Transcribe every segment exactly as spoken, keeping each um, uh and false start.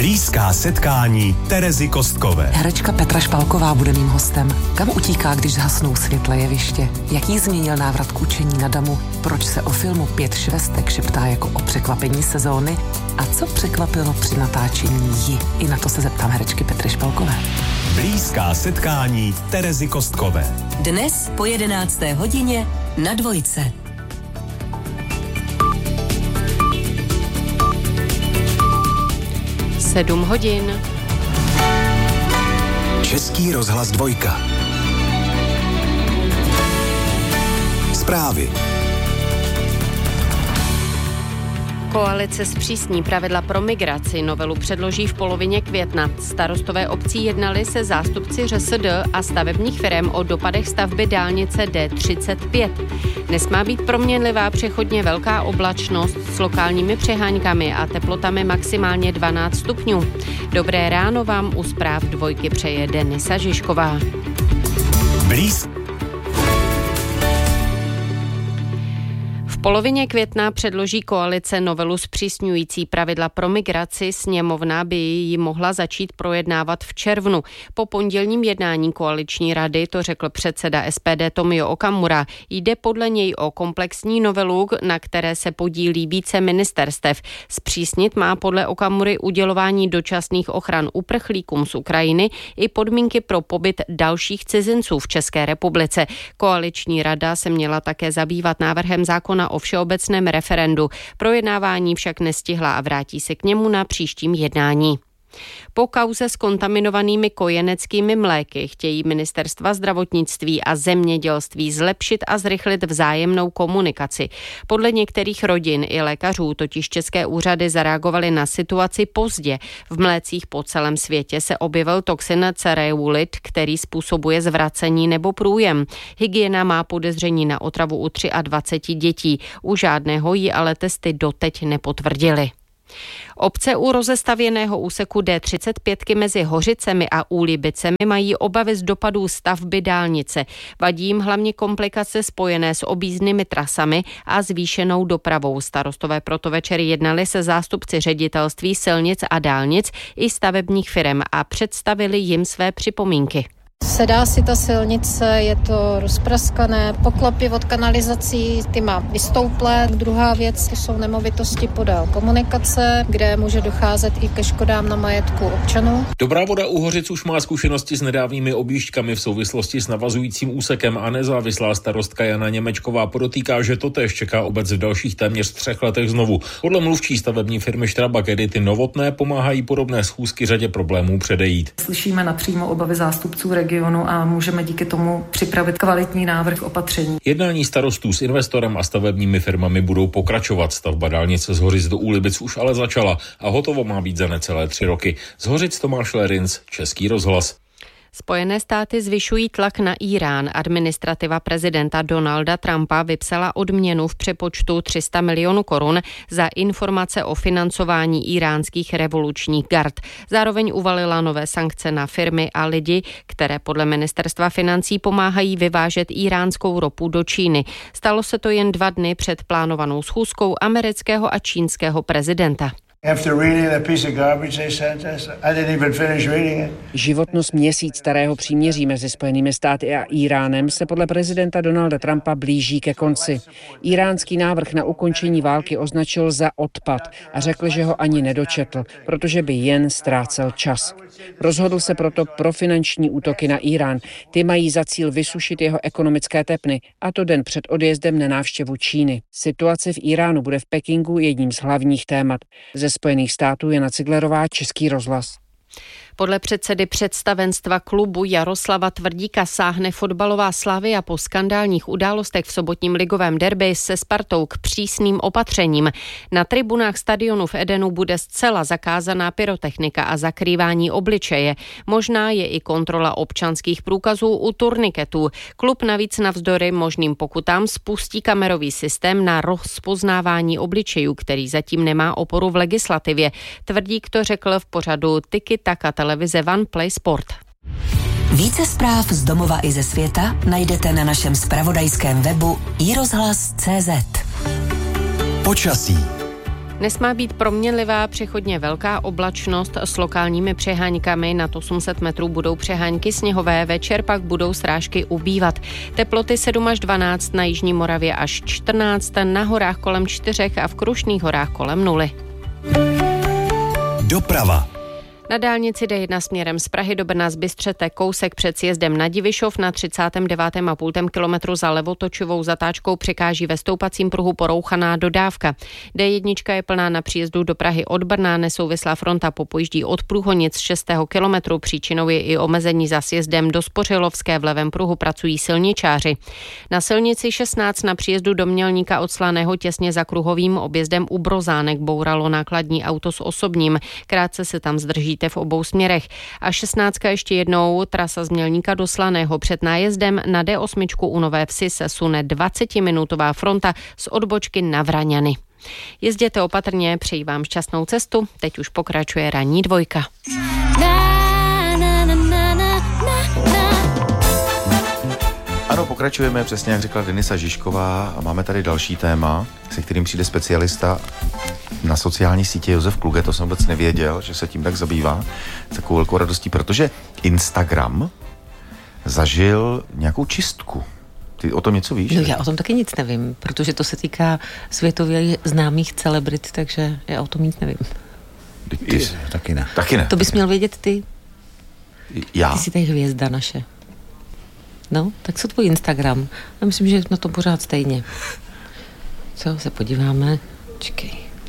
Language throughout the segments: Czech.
Blízká setkání Terezy Kostkové. Herečka Petra Špalková bude mým hostem. Kam utíká, když zhasnou světle jeviště? Jaký změnil návrat k učení na damu? Proč se o filmu Pět švestek šeptá jako o překvapení sezóny? A co překvapilo při natáčení ji? I na to se zeptám herečky Petry Špalkové. Blízká setkání Terezy Kostkové. Dnes po jedenácté hodině na Dvojce. Sedm hodin. Český rozhlas Dvojka. Zprávy. Koalice zpřísní pravidla pro migraci, novelu předloží v polovině května. Starostové obcí jednali se zástupci R S D a stavebních firem o dopadech stavby dálnice D třicet pět. Dnes má být proměnlivá přechodně velká oblačnost s lokálními přeháňkami a teplotami maximálně dvanáct stupňů. Dobré ráno vám u zpráv Dvojky přeje Denisa Žižková. Blíz... V polovině května předloží koalice novelu zpřísňující pravidla pro migraci. Sněmovna by ji mohla začít projednávat v červnu. Po pondělním jednání koaliční rady to řekl předseda S P D Tomio Okamura. Jde podle něj o komplexní novelu, na které se podílí více ministerstev. Zpřísnit má podle Okamury udělování dočasných ochran uprchlíkům z Ukrajiny i podmínky pro pobyt dalších cizinců v České republice. Koaliční rada se měla také zabývat návrhem zákona o všeobecném referendu. Projednávání však nestihla a vrátí se k němu na příštím jednání. Po kauze s kontaminovanými kojeneckými mléky chtějí ministerstva zdravotnictví a zemědělství zlepšit a zrychlit vzájemnou komunikaci. Podle některých rodin i lékařů totiž české úřady zareagovaly na situaci pozdě. V mlécích po celém světě se objevil toxin cereulit, který způsobuje zvracení nebo průjem. Hygiena má podezření na otravu u dvacet tři dětí. U žádného ji ale testy doteď nepotvrdily. Obce u rozestavěného úseku D třicet pět mezi Hořicemi a Úlibicemi mají obavy z dopadů stavby dálnice. Vadí jim hlavně komplikace spojené s objízdnými trasami a zvýšenou dopravou. Starostové proto večer jednali se zástupci ředitelství silnic a dálnic i stavebních firem a představili jim své připomínky. Sedá si ta silnice, je to rozpraskané, poklopy od kanalizací, ty má vystouplé. Druhá věc, to jsou nemovitosti podél komunikace, kde může docházet i ke škodám na majetku občanů. Dobrá voda u Hořic už má zkušenosti s nedávnými objížďkami v souvislosti s navazujícím úsekem a nezávislá starostka Jana Němečková podotýká, že to též čeká obec v dalších téměř třech letech znovu. Podle mluvčí stavební firmy Štrabak Edity Novotné pomáhají podobné schůzky řadě problémů předejít. Slyšíme napřímo obavy zástupců regionu a můžeme díky tomu připravit kvalitní návrh opatření. Jednání starostů s investorem a stavebními firmami budou pokračovat. Stavba dálnice z Hořic do Úlibic už ale začala a hotovo má být za necelé tři roky. Z Hořic Tomáš Lerinc, Český rozhlas. Spojené státy zvyšují tlak na Írán. Administrativa prezidenta Donalda Trumpa vypsala odměnu v přepočtu tři sta milionů korun za informace o financování íránských revolučních gard. Zároveň uvalila nové sankce na firmy a lidi, které podle ministerstva financí pomáhají vyvážet iránskou ropu do Číny. Stalo se to jen dva dny před plánovanou schůzkou amerického a čínského prezidenta. Životnost měsíc starého příměří mezi Spojenými státy a Íránem se podle prezidenta Donalda Trumpa blíží ke konci. Íránský návrh na ukončení války označil za odpad a řekl, že ho ani nedočetl, protože by jen ztrácel čas. Rozhodl se proto pro finanční útoky na Írán. Ty mají za cíl vysušit jeho ekonomické tepny, a to den před odjezdem na návštěvu Číny. Situace v Íránu bude v Pekingu jedním z hlavních témat. Ze Spojených států Jana Ciglerová, Český rozhlas. Podle předsedy představenstva klubu Jaroslava Tvrdíka sáhne fotbalová Slavia po skandálních událostech v sobotním ligovém derby se Spartou k přísným opatřením. Na tribunách stadionu v Edenu bude zcela zakázaná pyrotechnika a zakrývání obličeje. Možná je i kontrola občanských průkazů u turniketů. Klub navíc navzdory možným pokutám spustí kamerový systém na rozpoznávání obličejů, který zatím nemá oporu v legislativě. Tvrdík to řekl v pořadu Tiki Taka televize One Play Sport. Více zpráv z domova i ze světa najdete na našem zpravodajském webu i rozhlas tečka cé zet. Počasí. Dnes má být proměnlivá, přechodně velká oblačnost s lokálními přeháňkami. Nad osm set metrů budou přeháňky sněhové, večer pak budou srážky ubývat. Teploty sedm až dvanáct, na jižní Moravě až čtrnáct, na horách kolem čtyřech a v Krušných horách kolem nuly. Doprava. Na dálnici D jedna směrem z Prahy do Brna z Bystřete kousek před sjezdem na Divišov na třicátém devátém a půl kilometru za levotočivou zatáčkou překáží ve stoupacím pruhu porouchaná dodávka. D jedna je plná na příjezdu do Prahy od Brna, nesouvislá fronta popojíždí od Průhonic šestého kilometru, příčinou je i omezení za sjezdem do Spořilovské, v levém pruhu pracují silničáři. Na silnici šestnáct na příjezdu do Mělníka od Slaného těsně za kruhovým objezdem u Brozánek bouralo nákladní auto s osobním, krátce se tam zdrží v obou směrech. A šestnáctka ještě jednou, trasa z Mělníka do Slaného před nájezdem na D osm u Nové Vsi se sune dvacetiminutová fronta z odbočky na Vraňany. Jezděte opatrně, přeji vám šťastnou cestu, teď už pokračuje ranní dvojka. Ano, pokračujeme, přesně jak řekla Denisa Žižková, a máme tady další téma, se kterým přijde specialista na sociální sítě Josef Kluge, to jsem vůbec nevěděl, že se tím tak zabývá, s takovou velkou radostí, protože Instagram zažil nějakou čistku. Ty o tom něco víš? No já o tom taky nic nevím, protože to se týká světově známých celebrit, takže já o tom nic nevím. Ty, ty, taky ne. Taky ne. To bys měl vědět ty. Já? Ty jsi tady hvězda naše. No, tak co tvůj Instagram? Já myslím, že na to pořád stejně. Co, se podíváme? Čekej.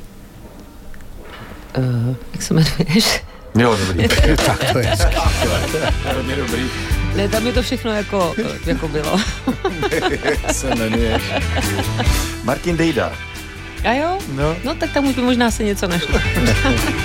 Uh, jak se jmenuješ? Jo, dobrý. Tak to je hezky. Velmi dobrý. Ne, tam je to všechno jako, jako bylo. Jak se jmenuješ? Martin Dejda. A jo? No. No, tak tam už by možná se něco našlo.